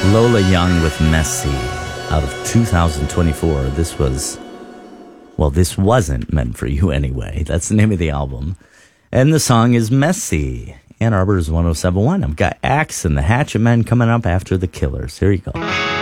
Lola Young with Messy out of 2024. This wasn't meant for you anyway. That's the name of the album. And the song is Messy. Ann Arbor's 107.1. I've got Axe and the Hatchet Men coming up after the Killers. Here you go.